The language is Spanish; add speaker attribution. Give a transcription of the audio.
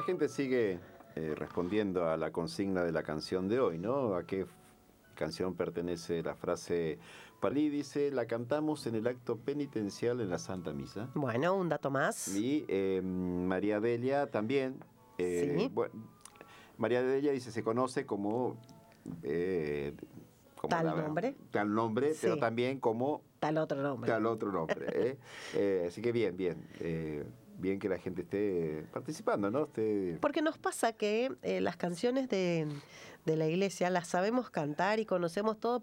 Speaker 1: gente sigue respondiendo a la consigna de la canción de hoy, ¿no? ¿A qué canción pertenece la frase? Palí dice, la cantamos en el acto penitencial en la Santa Misa.
Speaker 2: Bueno, un dato más.
Speaker 1: Y María Delia también.
Speaker 2: Sí.
Speaker 1: Bueno, María Delia dice, se conoce como
Speaker 2: Tal nombre.
Speaker 1: Tal nombre,
Speaker 2: Sí.
Speaker 1: pero también como
Speaker 2: Tal otro nombre.
Speaker 1: Tal otro nombre. Así que bien. Bien que la gente esté participando, ¿no?
Speaker 2: Porque nos pasa que las canciones de la iglesia las sabemos cantar y conocemos todo,